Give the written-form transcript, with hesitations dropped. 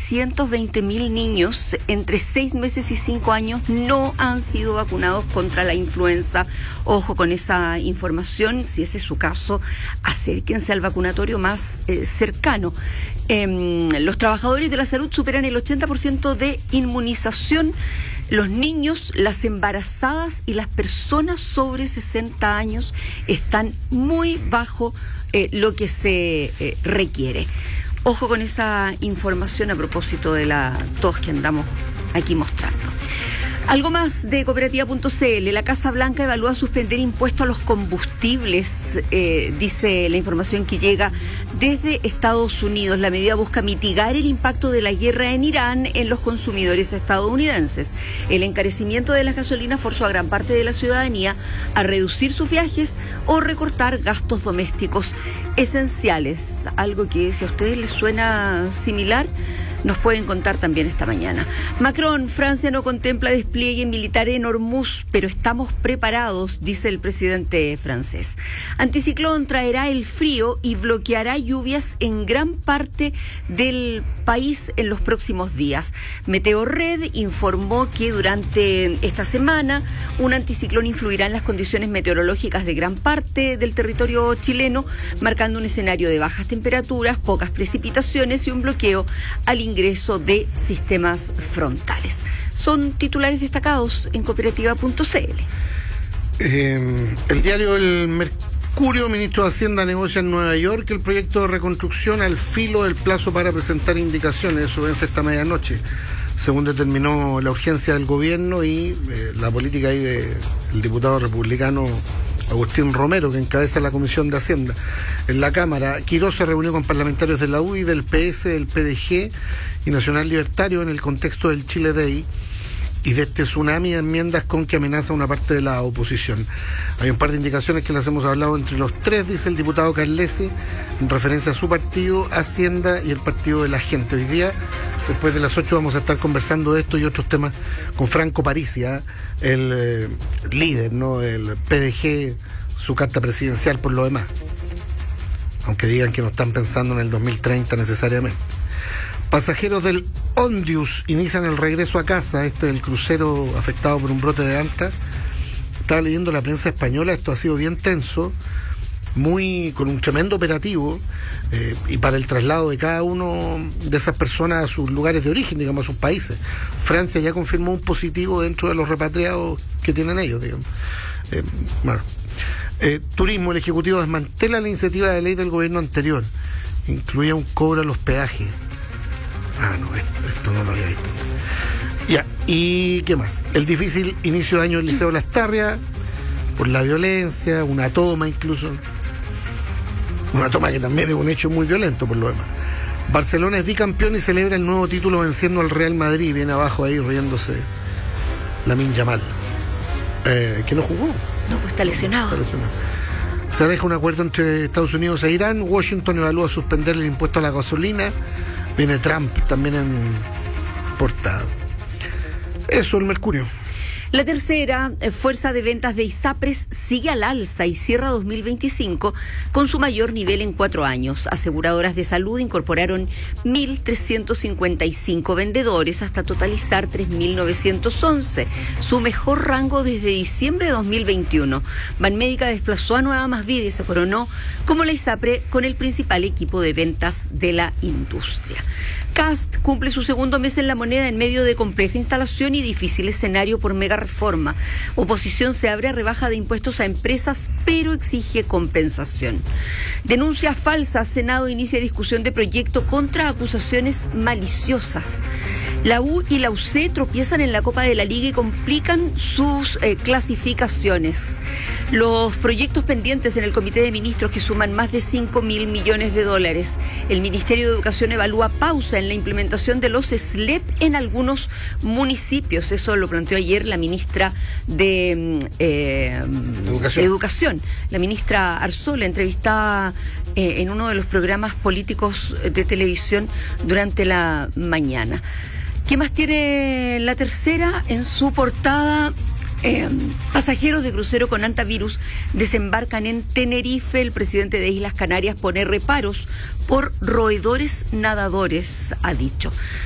320.000 niños entre 6 meses y 5 años no han sido vacunados contra la influenza. Ojo con esa información, si ese es su caso, acérquense al vacunatorio más cercano. Los trabajadores de la salud superan el 80% de inmunización. Los niños, las embarazadas y las personas sobre 60 años están muy bajo lo que se requiere. Ojo con esa información a propósito de la tos que andamos aquí mostrando. Algo más de Cooperativa.cl. La Casa Blanca evalúa suspender impuestos a los combustibles, dice la información que llega desde Estados Unidos. La medida busca mitigar el impacto de la guerra en Irán en los consumidores estadounidenses. El encarecimiento de las gasolinas forzó a gran parte de la ciudadanía a reducir sus viajes o recortar gastos domésticos esenciales. Algo que, si a ustedes les suena similar, nos pueden contar también esta mañana. Macron: Francia no contempla despliegue militar en Hormuz, pero estamos preparados, dice el presidente francés. Anticiclón traerá el frío y bloqueará lluvias en gran parte del país en los próximos días. Meteorred informó que durante esta semana un anticiclón influirá en las condiciones meteorológicas de gran parte del territorio chileno, marcando un escenario de bajas temperaturas, pocas precipitaciones y un bloqueo al ingreso de sistemas frontales. Son titulares destacados en Cooperativa.cl. El diario El Mercurio: ministro de Hacienda negocia en Nueva York el proyecto de reconstrucción al filo del plazo para presentar indicaciones. Eso vence esta medianoche, según determinó la urgencia del gobierno y la política ahí del diputado republicano Agustín Romero, que encabeza la Comisión de Hacienda en la Cámara. Quirós se reunió con parlamentarios de la UDI, del PS, del PDG y Nacional Libertario en el contexto del Chile Day y de este tsunami de enmiendas con que amenaza una parte de la oposición. Hay un par de indicaciones que las hemos hablado entre los tres, dice el diputado Carlesi, en referencia a su partido, Hacienda y el Partido de la Gente. Hoy día, después de las 8, vamos a estar conversando de esto y otros temas con Franco Parisi, el líder, ¿no?, el PDG, su carta presidencial por lo demás. Aunque digan que no están pensando en el 2030 necesariamente. Pasajeros del Ondius inician el regreso a casa, del crucero afectado por un brote de anta. Estaba leyendo la prensa española, esto ha sido bien tenso, con un tremendo operativo, y para el traslado de cada uno de esas personas a sus lugares de origen, digamos, a sus países. Francia ya confirmó un positivo dentro de los repatriados que tienen ellos, digamos. Turismo: el Ejecutivo desmantela la iniciativa de ley del gobierno anterior, incluía un cobro a los peajes. Esto no lo había visto. Ya, ¿y qué más? El difícil inicio de año del Liceo Lastarria, por la violencia, una toma incluso. Una toma que también es un hecho muy violento por lo demás. Barcelona es bicampeón y celebra el nuevo título venciendo al Real Madrid. Viene abajo ahí riéndose Lamine Yamal, que no jugó. No, pues está lesionado. Se deja un acuerdo entre Estados Unidos e Irán. Washington evalúa suspender el impuesto a la gasolina. Viene Trump también en portada. Eso, el Mercurio. La Tercera: fuerza de ventas de ISAPRES sigue al alza y cierra 2025 con su mayor nivel en 4 años. Aseguradoras de salud incorporaron 1.355 vendedores hasta totalizar 3.911, su mejor rango desde diciembre de 2021. Banmédica desplazó a Nueva Más Vida y se coronó como la ISAPRE con el principal equipo de ventas de la industria. Cast cumple su segundo mes en La Moneda en medio de compleja instalación y difícil escenario por mega reforma. Oposición se abre a rebaja de impuestos a empresas, pero exige compensación. Denuncias falsas: Senado inicia discusión de proyecto contra acusaciones maliciosas. La U y la UC tropiezan en la Copa de la Liga y complican sus clasificaciones. Los proyectos pendientes en el Comité de Ministros, que suman más de 5.000 millones de dólares. El Ministerio de Educación evalúa pausa en la implementación de los SLEP en algunos municipios. Eso lo planteó ayer la ministra de Educación, la ministra Arzola, entrevistada en uno de los programas políticos de televisión durante la mañana. ¿Qué más tiene La Tercera en su portada? Pasajeros de crucero con antivirus desembarcan en Tenerife. El presidente de Islas Canarias pone reparos por roedores nadadores, ha dicho.